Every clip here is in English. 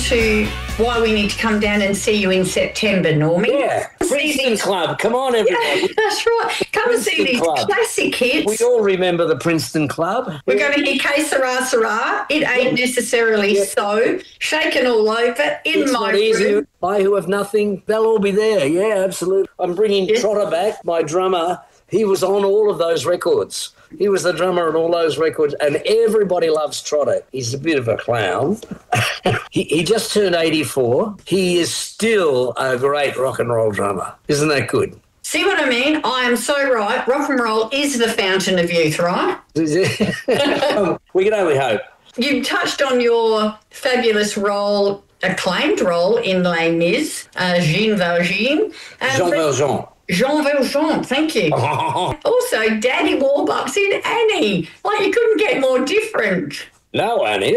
to why we need to come down and see you in September, Normie. Yeah, Princeton Club. Come on, everybody. Yeah, that's right. Come and see these classic hits. We all remember the Princeton Club. We're going to hear Que Sera Sera. It ain't necessarily so. Shaken all over in it's my not easy. room. I who have nothing, they'll all be there. Yeah, absolutely. I'm bringing Trotter back, my drummer. He was on all of those records. He was the drummer on all those records, and everybody loves Trotter. He's a bit of a clown. he just turned 84. He is still a great rock and roll drummer. Isn't that good? See what I mean? I am so right. Rock and roll is the fountain of youth, right? We can only hope. You touched on your fabulous role, acclaimed role in Les Mis, Jean Valjean. Jean Valjean. Jean Valjean, thank you. Also, Danny Warbucks in Annie. Like, you couldn't get more different. No, Annie.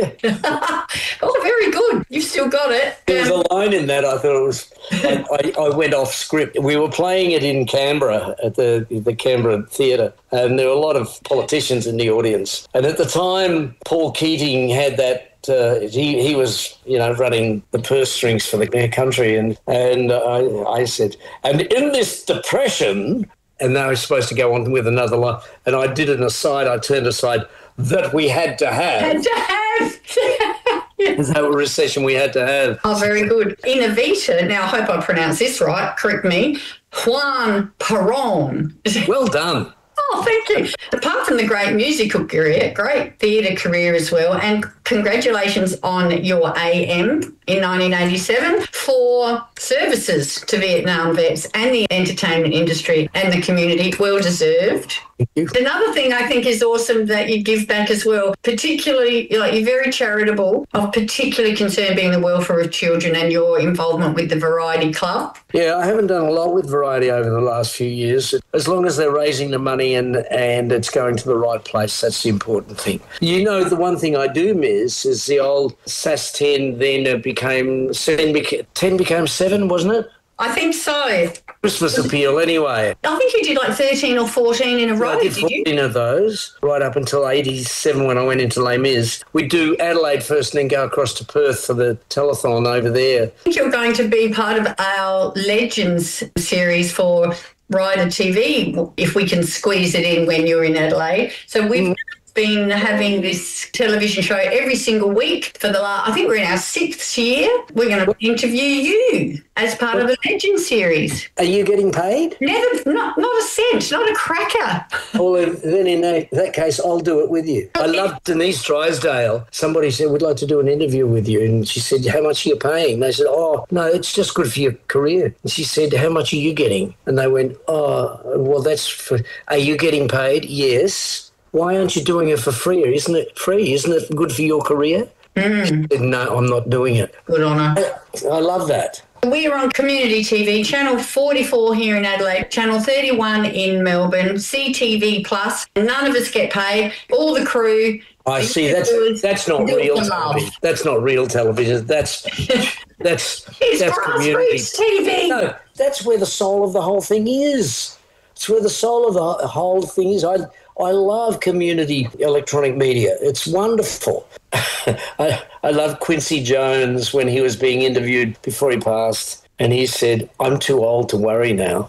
Oh, very good. You've still got it. There was a line in that I thought it was... I went off script. We were playing it in Canberra at the Canberra Theatre, and there were a lot of politicians in the audience. And at the time, Paul Keating had that... he was, running the purse strings for the country, and I said, and in this depression, and now I was supposed to go on with another line, and I did an aside, I turned aside, that we had to have. Had to have. That recession we had to have. Oh, very good. In Evita, now I hope I pronounced this right, correct me, Juan Perón. Well done. Oh, thank you. Apart from the great musical career, great theatre career as well, and congratulations on your AM in 1987 for services to Vietnam vets and the entertainment industry and the community. Well deserved. Thank you. Another thing I think is awesome that you give back as well, particularly, you're very charitable, of particular concern being the welfare of children and your involvement with the Variety Club. Yeah, I haven't done a lot with Variety over the last few years. As long as they're raising the money and it's going to the right place, that's the important thing. The one thing I do miss is the old SAS 10, then it became 10 became 7, wasn't it? I think so. Christmas appeal anyway. I think you did like 13 or 14 in a row, I did 14 of those, right up until 87 when I went into Les Mis. We'd do Adelaide first and then go across to Perth for the telethon over there. I think you're going to be part of our Legends series for Rider TV, if we can squeeze it in when you're in Adelaide. So we've been having this television show every single week for I think we're in our 6th year. We're going to interview you as part of the Legend series. Are you getting paid? Never, not a cent, not a cracker. Well, then in that case, I'll do it with you. I love Denise Drysdale. Somebody said, we'd like to do an interview with you. And she said, how much are you paying? They said, oh, no, it's just good for your career. And she said, how much are you getting? And they went, oh, well, are you getting paid? Yes. Why aren't you doing it for free? Isn't it free? Isn't it good for your career? Said, no, I'm not doing it. Good on her. I love that. We are on Community TV, Channel 44 here in Adelaide, Channel 31 in Melbourne, CTV Plus. None of us get paid. All the crew. I see. That's not real television. That's not real television. That's community TV. No, that's where the soul of the whole thing is. It's where the soul of the whole thing is. I love community electronic media. It's wonderful. I love Quincy Jones when he was being interviewed before he passed, and he said, I'm too old to worry now.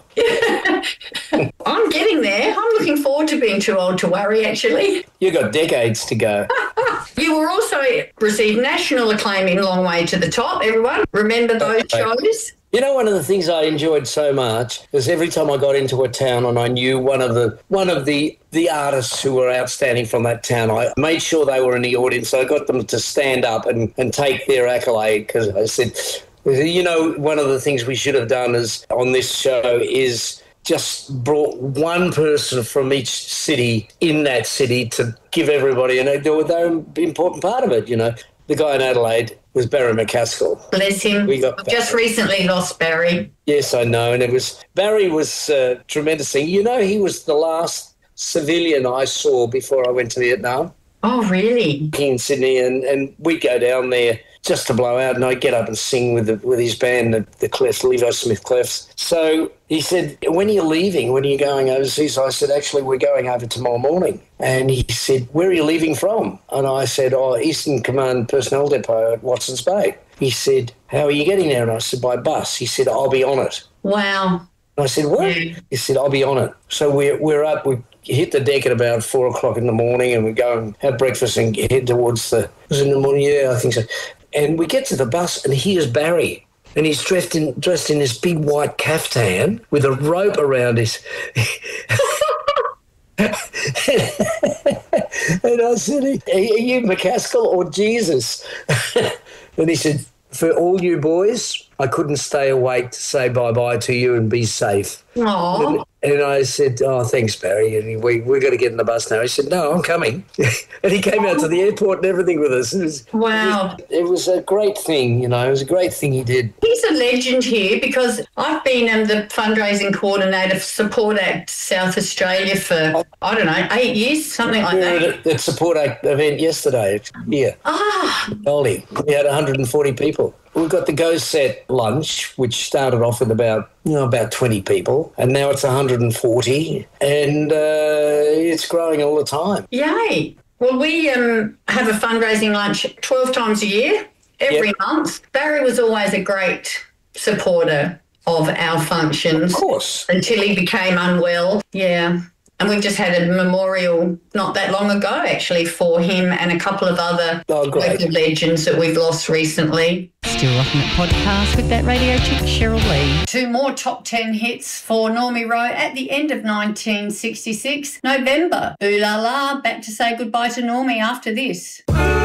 I'm getting there. I'm looking forward to being too old to worry, actually. You've got decades to go. You were also received national acclaim in Long Way to the Top, everyone. Remember those shows? One of the things I enjoyed so much is every time I got into a town and I knew one of the artists who were outstanding from that town, I made sure they were in the audience. So I got them to stand up and take their accolade, because I said, one of the things we should have done on this show is just brought one person from each city in that city to give everybody, and they're an important part of it, The guy in Adelaide was Barry McCaskill. Bless him. We just recently lost Barry. Yes, I know. And Barry was tremendous. He was the last civilian I saw before I went to Vietnam. Oh, really? In Sydney, and we'd go down there just to blow out, and I'd get up and sing with his band, the Clefs, Levi Smith Clefs. So he said, when are you leaving? When are you going overseas? I said, actually, we're going over tomorrow morning. And he said, where are you leaving from? And I said, Eastern Command Personnel Depot at Watson's Bay. He said, how are you getting there? And I said, by bus. He said, I'll be on it. Wow. And I said, what? Yeah. He said, I'll be on it. So we're up. We hit the deck at about 4 o'clock in the morning, and we go and have breakfast and head towards was it in the morning? Yeah, I think so. And we get to the bus, and here's Barry. And he's dressed in this big white caftan with a rope around his... And I said, are you McCaskill or Jesus? And he said, for all you boys, I couldn't stay awake to say bye-bye to you and be safe. Aww. And I said, oh, thanks, Barry. And we're going to get in the bus now. He said, no, I'm coming. And he came out to the airport and everything with us. Wow. It was a great thing, you know. It was a great thing he did. He's a legend here because I've been the fundraising coordinator for Support Act South Australia for, 8 years, something like that. We were at the Support Act event yesterday. Yeah. Goldie. We had 140 people. We've got the Go Set lunch, which started off with about 20 people, and now it's 140, and it's growing all the time. Yay. Well, we have a fundraising lunch 12 times a year, every month. Barry was always a great supporter of our functions. Of course. Until he became unwell. Yeah. And we've just had a memorial not that long ago, actually, for him and a couple of other local legends that we've lost recently. Still Rocking It podcast with that radio chick, Cheryl Lee. 2 more top 10 hits for Normie Rowe at the end of 1966, November. Ooh La La, back to say goodbye to Normie after this.